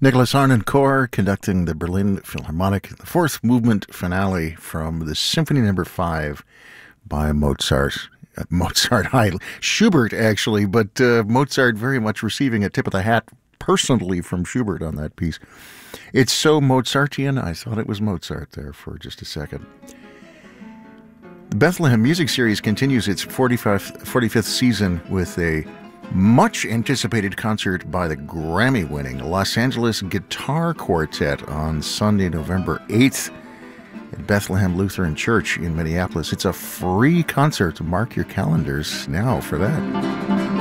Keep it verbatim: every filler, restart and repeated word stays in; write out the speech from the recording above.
Nicholas Harnoncourt conducting the Berlin Philharmonic, the fourth movement finale from the Symphony Number Five by Mozart. Uh, Mozart, hi, Schubert actually, but uh, Mozart very much receiving a tip of the hat personally from Schubert on that piece. It's so Mozartian, I thought it was Mozart there for just a second. The Bethlehem Music Series continues its forty-fifth, forty-fifth season with a much-anticipated concert by the Grammy-winning Los Angeles Guitar Quartet on Sunday, November eighth at Bethlehem Lutheran Church in Minneapolis. It's a free concert. Mark your calendars now for that.